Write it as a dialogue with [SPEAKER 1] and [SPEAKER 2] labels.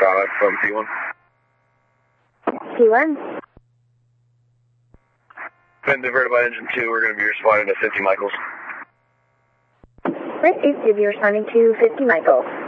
[SPEAKER 1] Contact from P1.
[SPEAKER 2] P1.
[SPEAKER 1] Been diverted by engine 2. We're going to be responding to 50 Michaels.
[SPEAKER 2] Right, 8 to be responding to 50 Michaels.